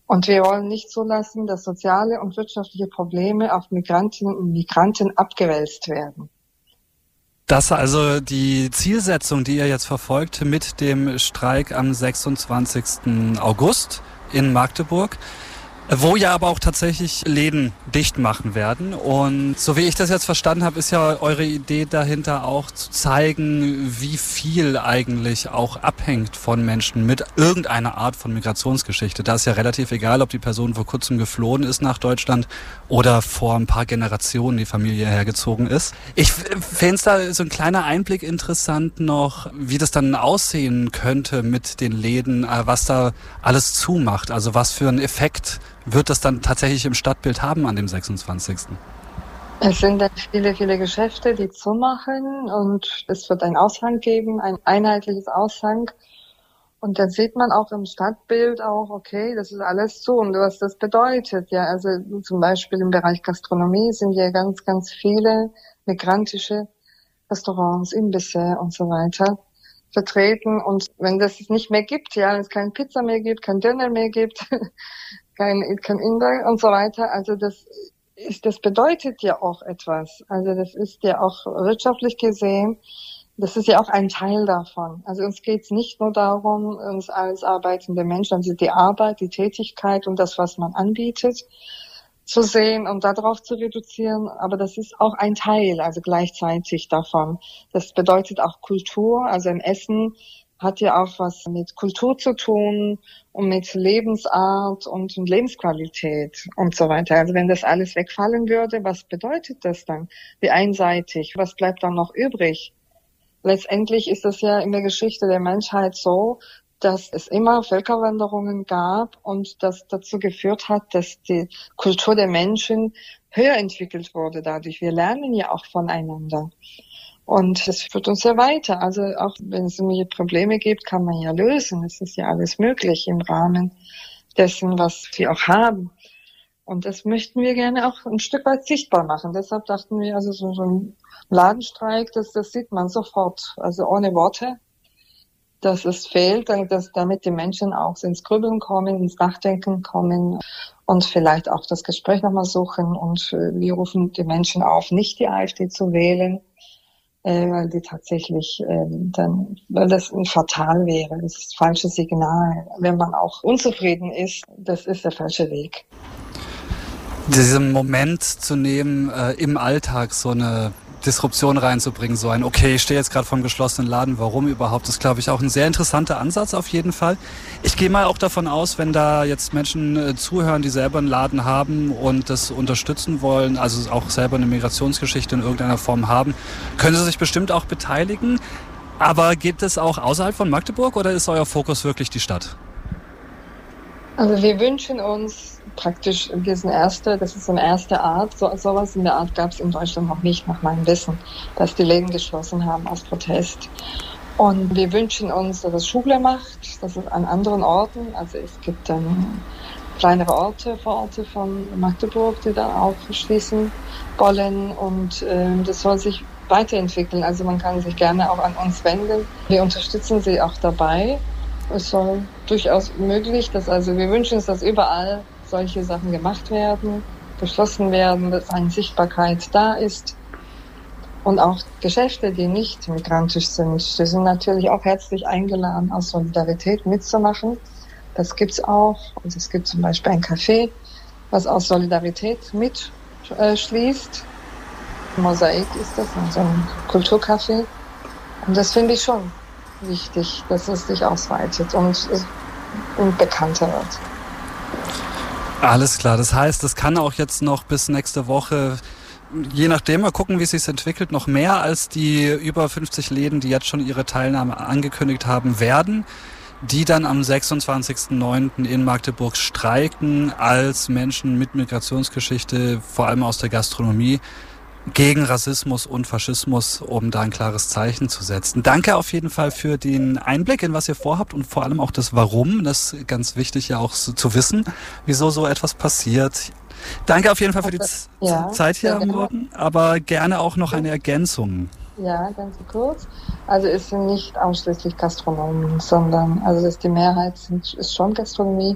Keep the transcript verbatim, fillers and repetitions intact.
Und wir wollen nicht zulassen, dass soziale und wirtschaftliche Probleme auf Migrantinnen und Migranten abgewälzt werden. Das ist also die Zielsetzung, die ihr jetzt verfolgt mit dem Streik am sechsundzwanzigsten August in Magdeburg, wo ja aber auch tatsächlich Läden dicht machen werden. Und so wie ich das jetzt verstanden habe, ist ja eure Idee dahinter auch zu zeigen, wie viel eigentlich auch abhängt von Menschen mit irgendeiner Art von Migrationsgeschichte. Da ist ja relativ egal, ob die Person vor kurzem geflohen ist nach Deutschland oder vor ein paar Generationen die Familie hergezogen ist. Ich fände es da so ein kleiner Einblick interessant noch, wie das dann aussehen könnte mit den Läden, was da alles zumacht. Also was für einen Effekt wird das dann tatsächlich im Stadtbild haben an dem sechsundzwanzigsten? Es sind dann viele, viele Geschäfte, die zumachen und es wird einen Aushang geben, ein einheitliches Aushang. Und dann sieht man auch im Stadtbild auch, okay, das ist alles zu und was das bedeutet. Ja, also zum Beispiel im Bereich Gastronomie sind ja ganz, ganz viele migrantische Restaurants, Imbisse und so weiter vertreten. Und wenn das es nicht mehr gibt, ja, wenn es keine Pizza mehr gibt, kein Döner mehr gibt, kein, kein Inder und so weiter, also das ist, das bedeutet ja auch etwas. Also das ist ja auch wirtschaftlich gesehen, das ist ja auch ein Teil davon. Also uns geht es nicht nur darum, uns als arbeitende Menschen, also die Arbeit, die Tätigkeit und das, was man anbietet, zu sehen und darauf zu reduzieren, aber das ist auch ein Teil, also gleichzeitig davon. Das bedeutet auch Kultur, also im Essen hat ja auch was mit Kultur zu tun und mit Lebensart und Lebensqualität und so weiter. Also wenn das alles wegfallen würde, was bedeutet das dann? Wie einseitig? Was bleibt dann noch übrig? Letztendlich ist es ja in der Geschichte der Menschheit so, dass es immer Völkerwanderungen gab und das dazu geführt hat, dass die Kultur der Menschen höher entwickelt wurde dadurch. Wir lernen ja auch voneinander. Und das führt uns ja weiter. Also auch wenn es irgendwelche Probleme gibt, kann man ja lösen. Es ist ja alles möglich im Rahmen dessen, was wir auch haben. Und das möchten wir gerne auch ein Stück weit sichtbar machen. Deshalb dachten wir, also so, so ein Ladenstreik, das, das sieht man sofort, also ohne Worte, dass es fehlt, dass damit die Menschen auch ins Grübeln kommen, ins Nachdenken kommen und vielleicht auch das Gespräch nochmal suchen. Und wir rufen die Menschen auf, nicht die AfD zu wählen, weil die tatsächlich äh, dann, weil das fatal wäre, das ist das falsche Signal. Wenn man auch unzufrieden ist, das ist der falsche Weg. Diesen Moment zu nehmen, äh, im Alltag so eine Disruption reinzubringen, so ein, okay, ich stehe jetzt gerade vor einem geschlossenen Laden, warum überhaupt, ist, glaube ich, auch ein sehr interessanter Ansatz auf jeden Fall. Ich gehe mal auch davon aus, wenn da jetzt Menschen äh, zuhören, die selber einen Laden haben und das unterstützen wollen, also auch selber eine Migrationsgeschichte in irgendeiner Form haben, können sie sich bestimmt auch beteiligen. Aber gibt es auch außerhalb von Magdeburg oder ist euer Fokus wirklich die Stadt? Also wir wünschen uns praktisch diesen erste, das ist so eine erste Art, so, sowas in der Art gab es in Deutschland noch nicht, nach meinem Wissen, dass die Läden geschlossen haben aus Protest. Und wir wünschen uns, dass es Schule macht, dass es an anderen Orten, also es gibt dann kleinere Orte, Vororte von Magdeburg, die dann auch schließen wollen und äh, das soll sich weiterentwickeln. Also man kann sich gerne auch an uns wenden. Wir unterstützen sie auch dabei. Es soll durchaus möglich, dass also wir wünschen uns, dass überall solche Sachen gemacht werden, beschlossen werden, dass eine Sichtbarkeit da ist. Und auch Geschäfte, die nicht migrantisch sind, die sind natürlich auch herzlich eingeladen, aus Solidarität mitzumachen. Das gibt's auch. Und es gibt zum Beispiel ein Café, was aus Solidarität mitschließt. Äh, Mosaik ist das, so ein Kulturcafé. Und das finde ich schon wichtig, dass es sich ausweitet und, und bekannter wird. Alles klar, das heißt, es kann auch jetzt noch bis nächste Woche, je nachdem, mal gucken, wie es sich entwickelt, noch mehr als die über fünfzig Läden, die jetzt schon ihre Teilnahme angekündigt haben, werden, die dann am sechsundzwanzigsten neunten in Magdeburg streiken als Menschen mit Migrationsgeschichte, vor allem aus der Gastronomie, gegen Rassismus und Faschismus, um da ein klares Zeichen zu setzen. Danke auf jeden Fall für den Einblick in was ihr vorhabt und vor allem auch das Warum. Das ist ganz wichtig ja auch so zu wissen, wieso so etwas passiert. Danke auf jeden Fall für die Z- ja, Zeit hier am Morgen, aber gerne auch noch eine Ergänzung. Ja, ganz kurz. Also es sind nicht ausschließlich Gastronomen, sondern also das die Mehrheit sind, ist schon Gastronomie,